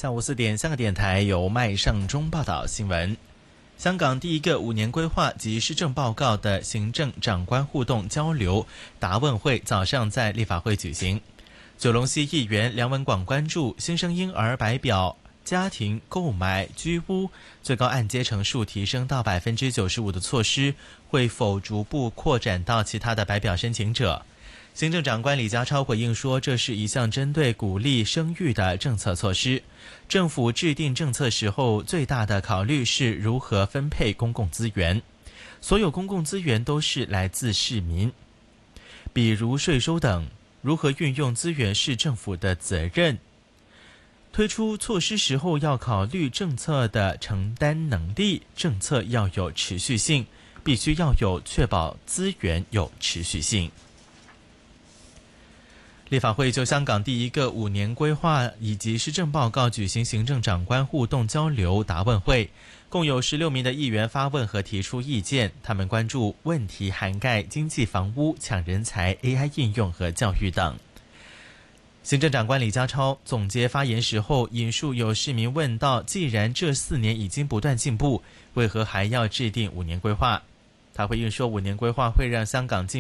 下午4点，香港电台由麦尚中报道新闻。香港第一个5年规划及施政报告的行政长官互动交流答问会早上在立法会举行。九龙西议员梁文广关注新生婴儿白表家庭购买居屋最高按揭成数提升到 95% 的措施会否逐步扩展到其他的白表申请者。行政长官李家超回应说，这是一项针对鼓励生育的政策措施。政府制定政策时候，最大的考虑是如何分配公共资源。所有公共资源都是来自市民，比如税收等，如何运用资源是政府的责任。推出措施时候要考虑政策的承担能力，政策要有持续性，必须要有确保资源有持续性。立法会就香港第一个5年规划以及施政报告举行行政长官互动交流答问会，共有16名的议员发问和提出意见，他们关注问题涵盖经济、房屋、抢人才、AI 应用和教育等。行政长官李家超总结发言时候引述有市民问到，既然这4年已经不断进步，为何还要制定5年规划？他回应说，5年规划会让香港进